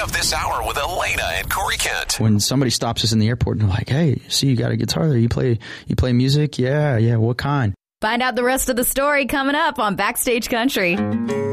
up this hour with Elena and Corey Kent. When somebody stops us in the airport and they're like, hey, see, you got a guitar there. You play music? Yeah. What kind? Find out the rest of the story coming up on Backstage Country.